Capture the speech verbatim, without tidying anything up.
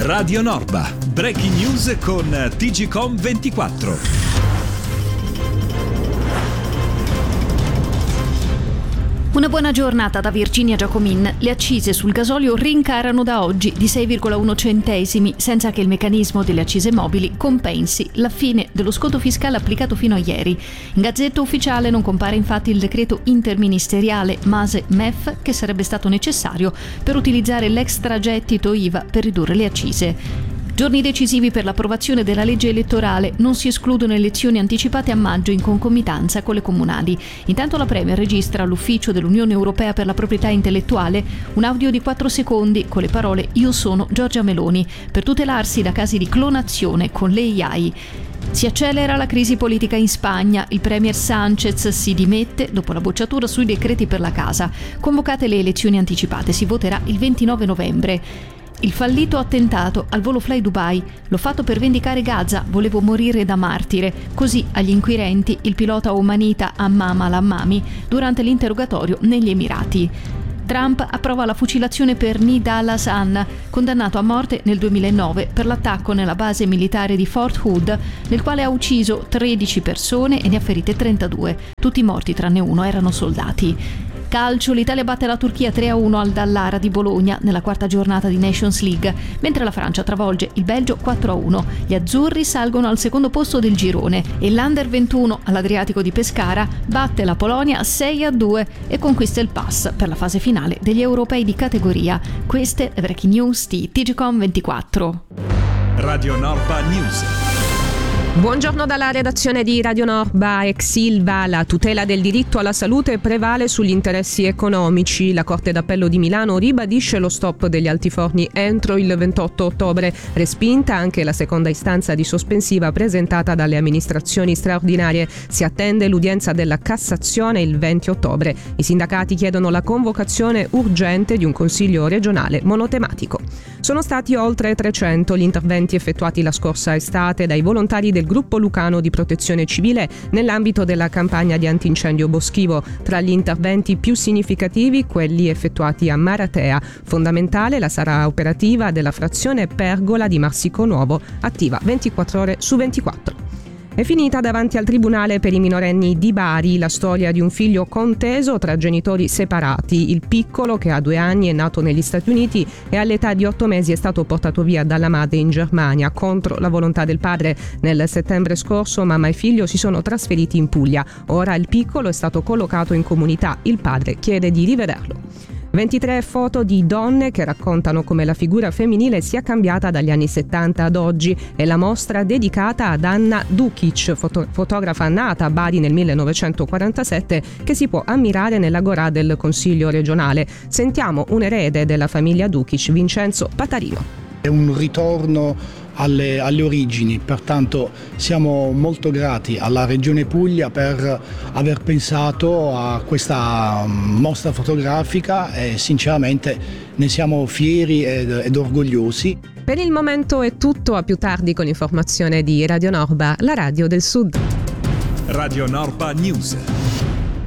Radio Norba, breaking news con T G Com ventiquattro. Una buona giornata da Virginia Giacomin. Le accise sul gasolio rincarano da oggi di sei virgola uno centesimi, senza che il meccanismo delle accise mobili compensi la fine dello sconto fiscale applicato fino a ieri. In Gazzetta Ufficiale non compare infatti il decreto interministeriale Mase-M E F che sarebbe stato necessario per utilizzare l'extragettito I V A per ridurre le accise. Giorni decisivi per l'approvazione della legge elettorale, non si escludono elezioni anticipate a maggio in concomitanza con le comunali. Intanto la Premier registra all'ufficio dell'Unione Europea per la proprietà intellettuale un audio di quattro secondi con le parole "Io sono Giorgia Meloni", per tutelarsi da casi di clonazione con l'A I. Si accelera la crisi politica in Spagna, il premier Sánchez si dimette dopo la bocciatura sui decreti per la casa. Convocate le elezioni anticipate, si voterà il ventinove novembre. Il fallito attentato al volo Fly Dubai. L'ho fatto per vendicare Gaza, volevo morire da martire. Così agli inquirenti il pilota omanita Hammam al-Hammami durante l'interrogatorio negli Emirati. Trump approva la fucilazione per Nida al-Hassan, condannato a morte nel duemilanove per l'attacco nella base militare di Fort Hood, nel quale ha ucciso tredici persone e ne ha ferite trentadue. Tutti i morti tranne uno erano soldati. Calcio, l'Italia batte la Turchia tre a uno al Dallara di Bologna nella quarta giornata di Nations League, mentre la Francia travolge il Belgio quattro a uno. Gli azzurri salgono al secondo posto del girone e l'Under ventuno all'Adriatico di Pescara batte la Polonia sei a due e conquista il pass per la fase finale degli europei di categoria. Queste le breaking news di T G Com ventiquattro. Radio Norba News. Buongiorno dalla redazione di Radio Norba. Ex Ilva, la tutela del diritto alla salute prevale sugli interessi economici. La Corte d'Appello di Milano ribadisce lo stop degli altiforni entro il ventotto ottobre. Respinta anche la seconda istanza di sospensiva presentata dalle amministrazioni straordinarie. Si attende l'udienza della Cassazione il venti ottobre. I sindacati chiedono la convocazione urgente di un consiglio regionale monotematico. Sono stati oltre trecento gli interventi effettuati la scorsa estate dai volontari del Gruppo Lucano di Protezione Civile nell'ambito della campagna di antincendio boschivo. Tra gli interventi più significativi quelli effettuati a Maratea. Fondamentale la sala operativa della frazione Pergola di Marsico Nuovo, attiva ventiquattro ore su ventiquattro. È finita davanti al tribunale per i minorenni di Bari la storia di un figlio conteso tra genitori separati. Il piccolo, che ha due anni, è nato negli Stati Uniti e all'età di otto mesi è stato portato via dalla madre in Germania contro la volontà del padre. Nel settembre scorso mamma e figlio si sono trasferiti in Puglia. Ora il piccolo è stato collocato in comunità. Il padre chiede di rivederlo. ventitré foto di donne che raccontano come la figura femminile sia cambiata dagli anni settanta ad oggi. È la mostra dedicata ad Anna Dukic, foto- fotografa nata a Bari nel millenovecentoquarantasette, che si può ammirare nell'Agorà del Consiglio regionale. Sentiamo un erede della famiglia Dukic, Vincenzo Patarino. È un ritorno alle, alle origini, pertanto siamo molto grati alla Regione Puglia per aver pensato a questa mostra fotografica e sinceramente ne siamo fieri ed, ed orgogliosi. Per il momento è tutto, a più tardi con l'informazione di Radio Norba, la radio del Sud. Radio Norba News.